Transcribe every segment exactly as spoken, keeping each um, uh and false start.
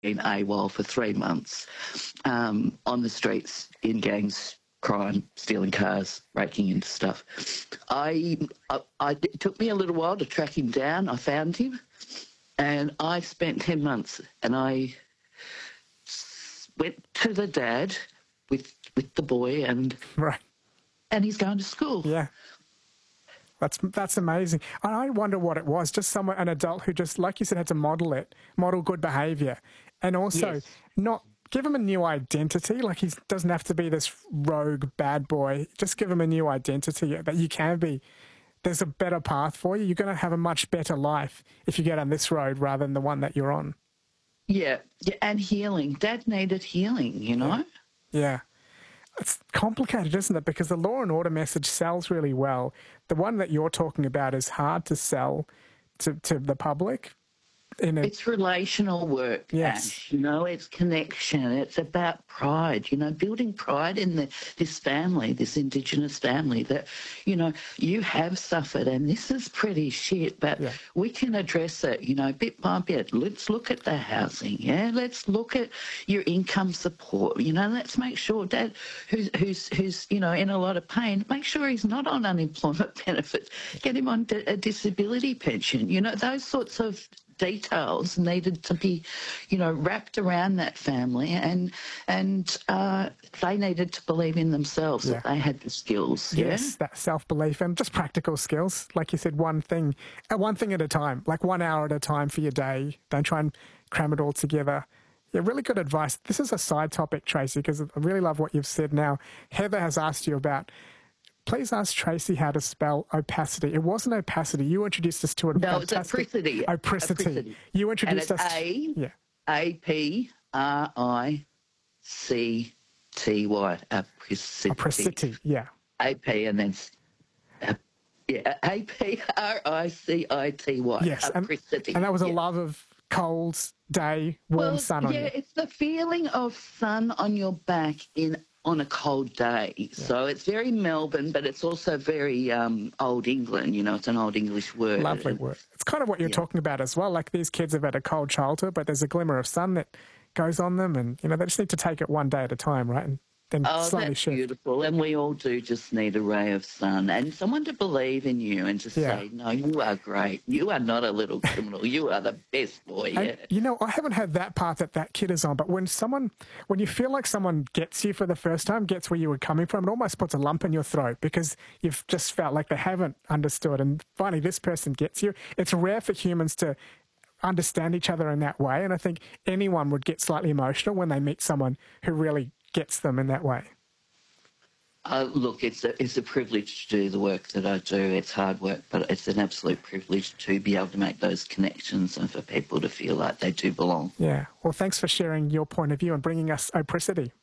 been AWOL for three months um, on the streets in gangs, crime, stealing cars, breaking into stuff. I, I, I, it took me a little while to track him down. I found him, and I spent ten months, and I went to the dad with with the boy, and right, and he's going to school. Yeah. That's that's amazing. And I wonder what it was, just someone, an adult who just, like you said, had to model it, model good behaviour, and also Yes. not give him a new identity. Like, he doesn't have to be this rogue bad boy. Just give him a new identity that you can be. There's a better path for you. You're going to have a much better life if you get on this road rather than the one that you're on. Yeah, yeah, and healing. Dad needed healing, you know? Yeah. It's complicated, isn't it? Because the law and order message sells really well. The one that you're talking about is hard to sell to, to the public. In a, It's relational work, Yes. Ash, you know, it's connection. It's about pride, you know, building pride in the, this family, this Indigenous family that, you know, you have suffered and this is pretty shit, but Yeah. we can address it, you know, bit by bit. Let's look at the housing, yeah? Let's look at your income support, you know, let's make sure Dad, who's, who's, who's you know, in a lot of pain, make sure he's not on unemployment benefits. Get him on a disability pension, you know, those sorts of details needed to be, you know, wrapped around that family, and and uh, they needed to believe in themselves, Yeah. that they had the skills. yes, Yeah? that self-belief and just practical skills. Like you said, one thing, uh, one thing at a time, like one hour at a time for your day. Don't try and cram it all together. Yeah, really good advice. This is a side topic, Tracy, because I really love what you've said now. Heather has asked you about, please ask Tracy how to spell opacity. It wasn't opacity. You introduced us to it. No, it's apricity. Apricity. Apricity. You And introduced it's us. A, Yeah. A P R I C T Y, apricity. Apricity. Yeah. A P and then, s- uh, yeah, A P R I C I T Y, Yes. And, apricity. and that was a Yeah. love of cold day, warm Well, sun on yeah, you. it's the feeling of sun on your back in on a cold day. So it's very Melbourne, but it's also very um, Old England. You know, it's an Old English word. Lovely word. It's kind of what you're Yeah. talking about as well. Like, these kids have had a cold childhood, but there's a glimmer of sun that goes on them, and, you know, they just need to take it one day at a time, right? And then Oh, slowly that's shift. beautiful. And we all do just need a ray of sun and someone to believe in you and just Yeah. say, no, you are great. You are not a little criminal. You are the best boy. And, Yeah. you know, I haven't had that part that that kid is on, but when someone, when you feel like someone gets you for the first time, gets where you were coming from, it almost puts a lump in your throat because you've just felt like they haven't understood. And finally, this person gets you. It's rare for humans to understand each other in that way. And I think anyone would get slightly emotional when they meet someone who really gets them in that way. Uh, look, it's a, it's a privilege to do the work that I do. It's hard work, but it's an absolute privilege to be able to make those connections and for people to feel like they do belong. Yeah. Well, thanks for sharing your point of view and bringing us apricity.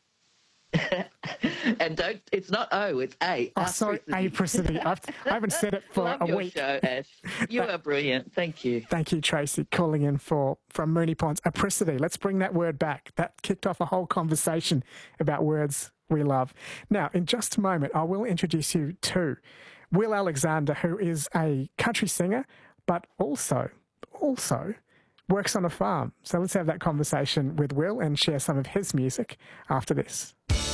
And don't, it's not O, it's A. Oh, sorry, apricity. I've, I haven't said it for Love a your week. show, Ash. You are brilliant. Thank you. Thank you, Tracy, calling in for from Moonee Ponds. Apricity. Let's bring that word back. That kicked off a whole conversation about words we love. Now, in just a moment, I will introduce you to Will Alexander, who is a country singer, but also, also works on a farm. So let's have that conversation with Will and share some of his music after this.